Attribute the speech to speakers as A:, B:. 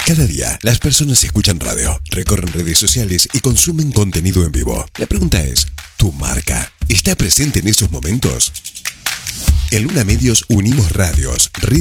A: Cada día, las personas escuchan radio, recorren redes sociales y consumen contenido en vivo. La pregunta es, ¿tu marca está presente en esos momentos? En Luna Medios unimos radios,